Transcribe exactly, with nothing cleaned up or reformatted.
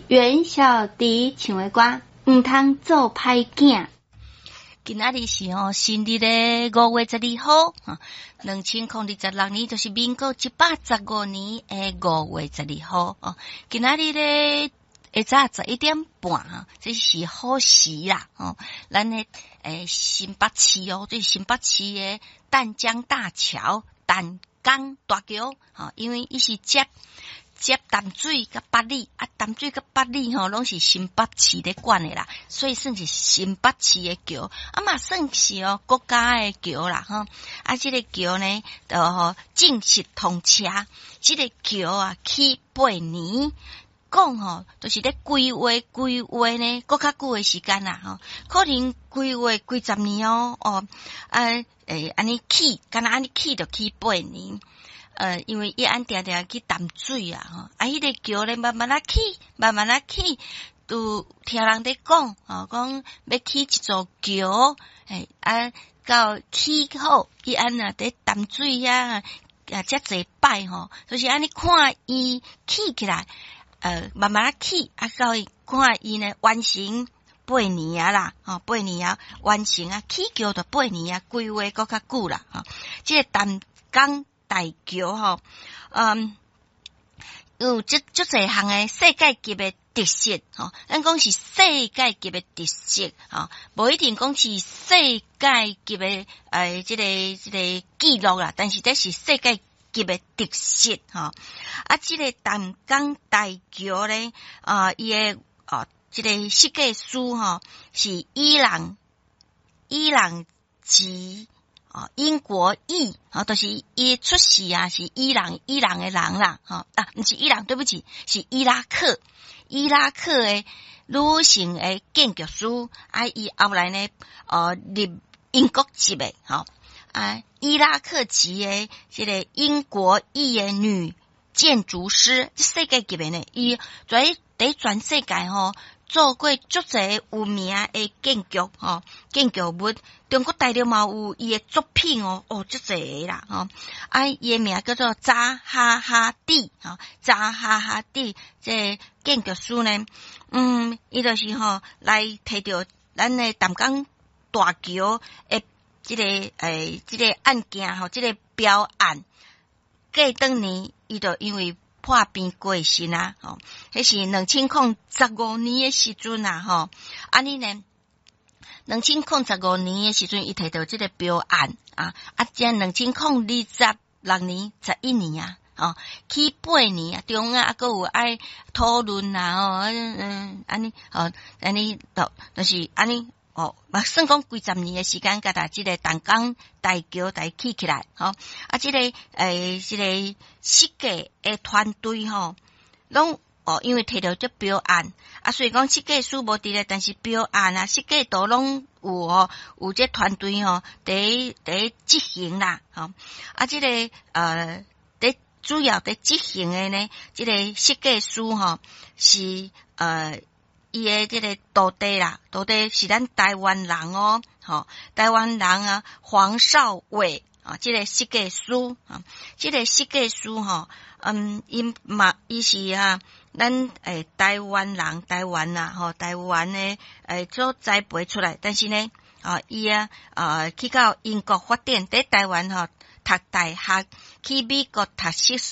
元宵节唱的歌，毋通做歹囝。 今仔日是哦，新历的五月十二号，哈，两千零二十六年就是民国一百十五年的五月十二号哦。今仔日咧下早十一点半哈，这是好时啦哦。咱的诶新北市哦，这是新北市的淡江大桥、淡江大桥，哈，因为伊是接。接淡水甲八里啊，淡水甲八里吼，拢是新北市咧管的啦，所以算是新北市的桥，啊嘛算是哦国家的桥啦吼。啊，这个桥呢，就吼正式通车，这个桥啊起八年，讲吼就是咧规划规划呢，搁较久的时间啦吼，可能规划几十年哦哦，啊诶安尼起，敢若安尼起就起八年。呃，因为伊安定定去淡水啊，吼，啊，迄个桥咧慢慢啊起，慢慢啊起，都听人在讲，吼，讲要起一座桥，诶，啊，到起好，伊安啊在淡水啊，啊，遮济摆吼，就是安尼看伊起起来，呃，慢慢啊起，啊，到伊看伊呢完成八年啊啦，吼，八年啊完成啊，起桥就八年啊，规划搁较久啦，吼，即个淡江大桥吼，嗯，有即即侪项诶世界级诶特色吼，咱讲是世界级诶特色吼，无一定讲是世界级诶诶，即个即个记录啦，但是这是世界级诶特色吼。啊，即个淡江大桥咧，啊，伊诶哦，即个设计师吼是伊朗伊朗籍。哦，英国裔，哦，就是伊出世啊，是伊朗伊朗的人啦，吼、哦、啊，毋是伊朗，对不起，是伊拉克伊拉克的女性的建筑师，啊，伊后来呢，呃，入英国籍的，吼、哦、啊，伊拉克籍的即个英国裔的女建筑师，世界级的呢，伊在伫全世界吼。做过足侪有名诶建筑吼，建筑物，中国大陆嘛有伊诶作品哦，哦足侪啦吼，啊伊诶名叫做扎哈哈蒂吼，扎哈哈蒂这建筑师呢，嗯，伊就是吼来摕到咱诶淡江大桥诶，即个诶即个案件吼，即个标案，过当年伊就因为。破病过身啊，吼，迄是两千零十五年诶时阵啊，吼，安尼呢，两千零十五年诶时阵，伊摕到即个标案啊，啊，即两千零二十六年十一年啊，吼，起八年啊，中啊，啊，搁有爱讨论啊，吼，嗯，安尼，吼，安尼，都就是安尼。哦，嘛算讲几十年诶时间，甲他即个淡江大桥来起起来，吼啊，即、這個诶，即、這個設計誒團隊吼，攏哦，因為摕到這標案，啊，所以講設計師無佇咧，但是標案啊，設計圖攏有哦，有這團隊吼，佇佇執行啦，吼啊，即、這個呃，佇主要佇執行誒呢，即、這個設計師吼是呃。伊誒即個土地啦，土地是咱台灣人哦，吼，台灣人啊，黃少偉啊，即、這個設計師啊，即、這個設計師吼，嗯，伊嘛，伊是啊，咱誒台灣人，台灣啊，吼，台灣誒誒所栽培出來，但是呢，啊，伊啊，啊，去到英國發展，喺台灣吼讀大學，去美國讀碩士。